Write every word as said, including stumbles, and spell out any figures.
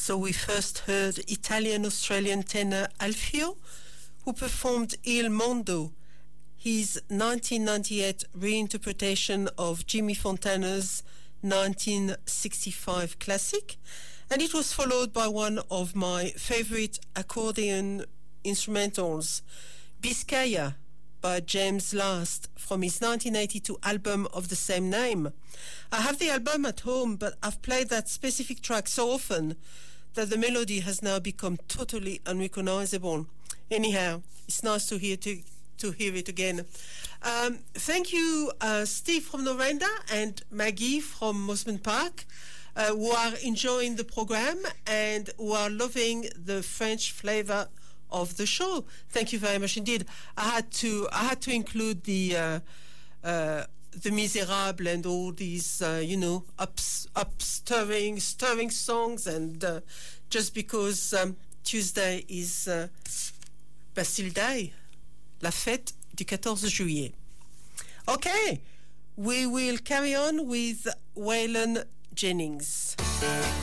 So we first heard Italian-Australian tenor Alfio, who performed Il Mondo, his nineteen ninety-eight reinterpretation of Jimmy Fontana's nineteen sixty-five classic, and it was followed by one of my favorite accordion instrumentals, Biscaya by James Last from his nineteen eighty-two album of the same name. I have the album at home, but I've played that specific track so often that the melody has now become totally unrecognizable. Anyhow, it's nice to hear to, to hear it again. Um, thank you, uh, Steve from Noranda and Maggie from Mosman Park, uh, who are enjoying the program and who are loving the French flavor of the show. Thank you very much indeed. I had to I had to include the uh, uh, the Misérables and all these uh, you know ups up stirring stirring songs, and uh, just because um, Tuesday is uh, Bastille Day, la fête du quatorze juillet. Okay, we will carry on with Waylon Jennings.